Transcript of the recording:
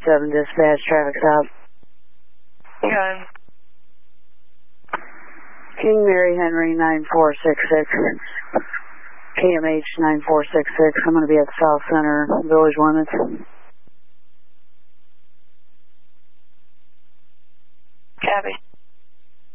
7 dispatch, traffic stop. Okay. King Mary Henry 9466. KMH 9466. I'm going to be at South Center, village limits. Copy.